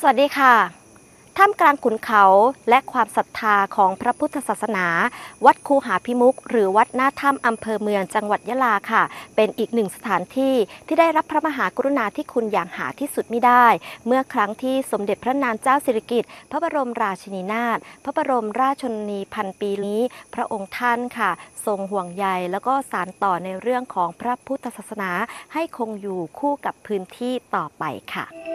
วัสดีค่ะท่ามกลางขุนเขาและความศรัทธาของพระพุทธศาสนาวัดคูหาพิมุขหรือวัดหน้าถ้ำอำเภอเมืองจังหวัดยะลาค่ะเป็นอีกหนึ่งสถานที่ที่ได้รับพระมหากรุณาธิคุณอย่างหาที่สุดมิได้เมื่อครั้งที่สมเด็จพระนางเจ้าสิริกิติ์พระบรมราชินีนาถพระบรมราชชนนีพันปีนี้พระองค์ท่านค่ะทรงห่วงใยแล้วก็สานต่อในเรื่องของพระพุทธศาสนาให้คงอยู่คู่กับพื้นที่ต่อไปค่ะ